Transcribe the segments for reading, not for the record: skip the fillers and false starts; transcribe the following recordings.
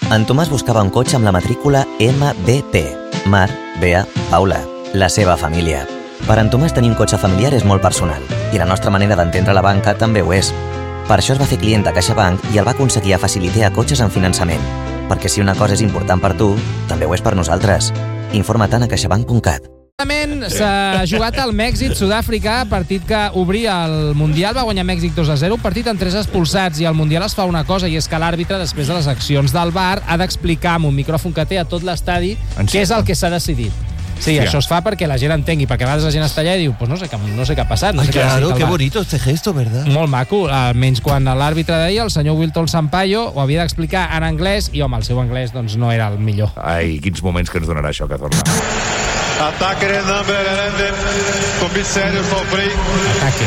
En Tomàs buscava un cotxe amb la matrícula MBP. Mar, Bea, Paula. La seva família. Per en Tomàs tenir un cotxe familiar és molt personal i la nostra manera d'entendre la banca també ho és. Per això es va fer client de CaixaBank i el va aconseguir a facilitar cotxes en finançament. Perquè si una cosa és important per tu, també ho és per nosaltres. Informa't a caixabank.cat. S'ha jugat al Mèxic-Sud-àfrica, partit que obria el Mundial, va guanyar Mèxic 2-0, un partit amb 3 expulsats, i el Mundial es fa una cosa, i és que l'àrbitre, després de les accions del VAR, ha d'explicar amb un micròfon que té a tot l'estadi què és el que s'ha decidit. Sí, això es fa perquè la gent entengui, perquè a vegades la gent està allà i diu, pues no sé què ha passat. No sé claro, qué bonito este gesto, ¿verdad? Molt maco, almenys quan l'àrbitre deia, el senyor Wilton Sampaio, ho havia d'explicar en anglès, i home, el seu anglès doncs no era el millor. Ai, quins moments que ens donarà això, Cazorla. Ataque de number 11, comissário Sofrei. Ataque.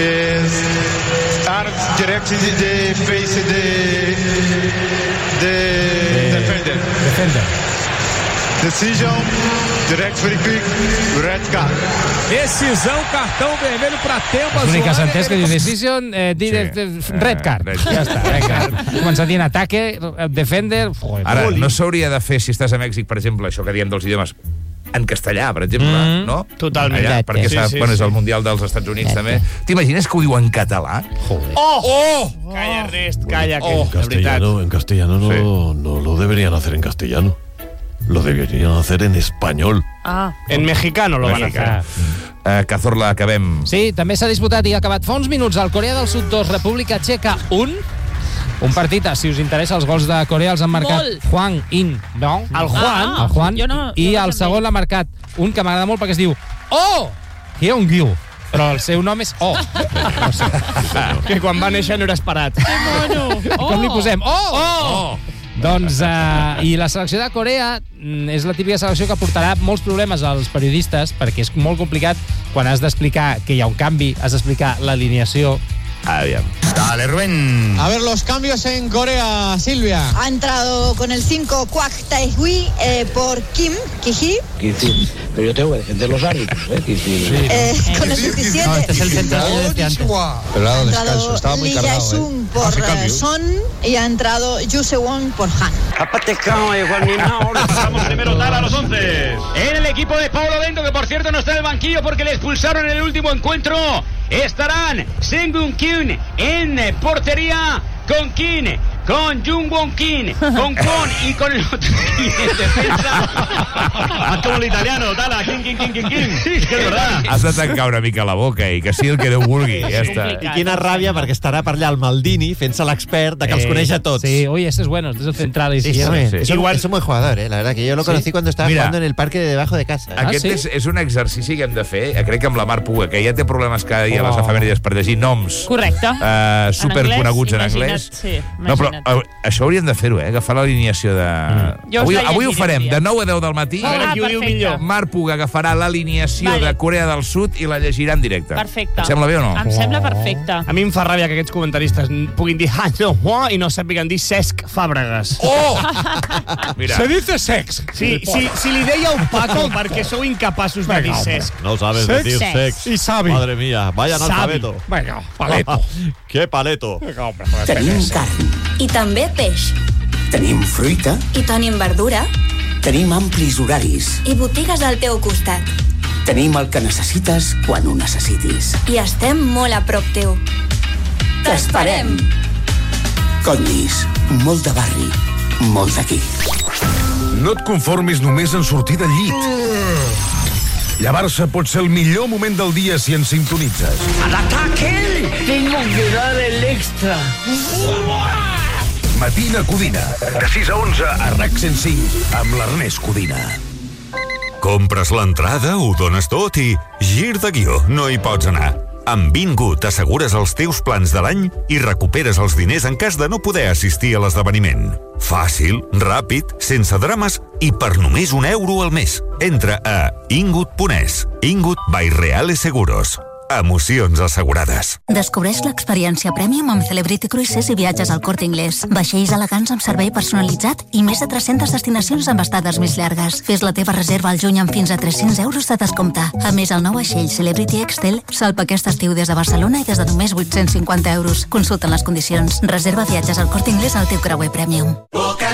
Arms direct de face de defender. Defender. Decision, direct free kick, red card. Decisão, cartão vermelho para Temba. L'únic que s'ha entès que diu decision, red card. Ja està, vinga. Comença dient ataque, defender... Ara, no s'hauria de fer, si estàs a Mèxic, per exemple, això que diem dels idiomes, en castellà, per exemple, no? Totalment. Allà, perquè és el Mundial dels Estats Units, també. T'imagines que ho diu en català? ¡Oh! Calla, Ernest, calla. En castellano no lo deberían hacer en castellano. Lo deberían hacer en español. En mexicano lo van a hacer. Cazorla, acabem. Sí, també s'ha disputat i ha acabat fa uns minuts el Corea del Sud 2, República Txeca 1. Un partit, si us interessa, els gols de Corea els han marcat Hwang In-bong. El Juan? El Juan. I el segon l'ha marcat un que m'agrada molt perquè es diu Oh! Hyung-gyu. Però el seu nom és Oh. No sé. Que quan va néixer no era esperat. Que mono! Com li posem? Oh! Doncs, i la selecció de Corea és la típica selecció que portarà molts problemes als periodistes, perquè és molt complicat quan has d'explicar que hi ha un canvi, has d'explicar l'alineació. Aviam. Dale, Rubén. A ver los cambios en Corea, Silvia. Ha entrado con el 5 Kwak Tae-hui por Kim Ki-hee. Pero yo tengo que defender los árbitros, Con el 17 No, este es el central que yo decía antes. Pero ha dado entrado descanso, estaba muy Lee cargado. Jae-sung por Son y ha entrado Yu Se-won por Han. Vamos primero a los 11. En el equipo de Paulo Bento, que por cierto no está en el banquillo porque le expulsaron en el último encuentro, estarán Seung-gun Kim en portería con Kim, con Jung-won Kim, con Kwon y con el otro Kim en defensa. Como el italiano, Tala, Kim. Sí, és que és verdad. Has de tancar una mica la boca i que sigui el que Déu vulgui, ja està. I quina ràbia, perquè estarà per allà el Maldini fent-se l'expert de que els coneix a tots. Sí, oye, ese es bueno, este es el central. Es un buen jugador, la verdad, que yo lo conocí cuando estaba jugando en el parque de debajo de casa. Aquest és un exercici que hem de fer, crec que amb la Mar Puga, que ja té problemes cada dia a les efemèrides per llegir noms superconeguts en anglès. No, però això hauríem de fer-ho, agafar l'alineació de... Avui ho farem, de 9 a 10 del matí. Mar Puga agafarà l'alineació de Corea del Sud i la llegirà en directe. Perfecte. Et sembla bé o no? Em sembla perfecte. A mi em fa ràbia que aquests comentaristes puguin dir i no sàpiguen dir Cesc Fàbregas. Oh! Mira. Se dice Cesc. Si li dèieu Paco perquè sou incapaços de dir Cesc. No sabes decir Cesc. I Savi. Madre mía, vaya analfabeto. Vinga, paleto. Qué paleto. Tenim carn. I també peix. Tenim fruita. I tenim verdura. Tenim amplis horaris. I botigues al teu costat. Tenim el que necessites quan ho necessitis. I estem molt a prop teu. T'esperem. Condis, molt de barri, molt d'aquí. No et conformis només en sortir del llit. Llevar-se pot ser el millor moment del dia si ens sintonitzes. ¡Al ataque! Tengo que dar el extra. Matina Codina, de 6 a 11 a RAC 105, amb l'Ernest Codina. Compres l'entrada, ho dones tot i gir de guió, no hi pots anar. Amb Bingo t'assegures els teus plans de l'any i recuperes els diners en cas de no poder assistir a l'esdeveniment. Fàcil, ràpid, sense drames i per només €1 al mes. Entra a ingut.es. Ingut by Reales Seguros. Emocions assegurades. Descobreix l'experiència Premium amb Celebrity Cruises i viatges al Corte Inglés. Vaixells elegants amb servei personalitzat i més de 300 destinacions amb estades més llargues. Fes la teva reserva al juny amb fins a €300 de descompte. A més, el nou vaixell Celebrity Excel salpa aquest estiu des de Barcelona i des de només €850. Consulta les condicions. Reserva viatges al Corte Inglés al teu creuer Premium.